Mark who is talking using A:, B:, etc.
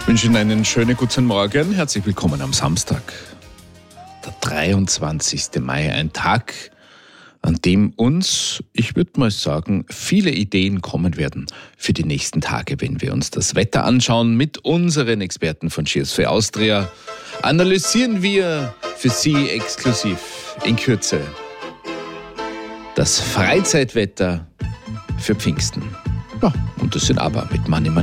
A: wünsche Ihnen einen schönen guten Morgen. Herzlich willkommen am Samstag, der 23. Mai, ein Tag, an dem uns, ich würde mal sagen, viele Ideen kommen werden für die nächsten Tage, wenn wir uns das Wetter anschauen. Mit unseren Experten von Cheers für Austria analysieren wir für Sie exklusiv in Kürze das Freizeitwetter für Pfingsten. Ja, und das sind aber mit Money